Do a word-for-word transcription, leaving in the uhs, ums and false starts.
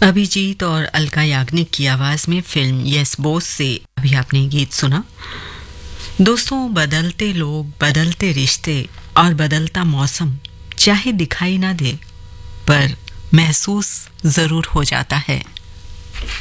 अभिजीत और अलका याग्निक की आवाज में फिल्म यस बॉस से अभी आपने गीत सुना। दोस्तों, बदलते लोग, बदलते रिश्ते और बदलता मौसम चाहे दिखाई ना दे पर महसूस जरूर हो जाता है।